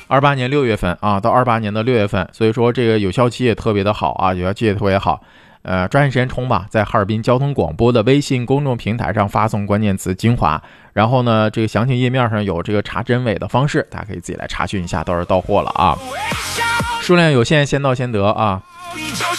28年6月份啊，到28年的6月份，所以说这个有效期也特别的好啊，有效期也特别好。抓紧时间冲吧，在哈尔滨交通广播的微信公众平台上发送关键词精华，然后呢，这个详情页面上有这个查真伪的方式，大家可以自己来查询一下，到时候到货了啊，数量有限，先到先得啊。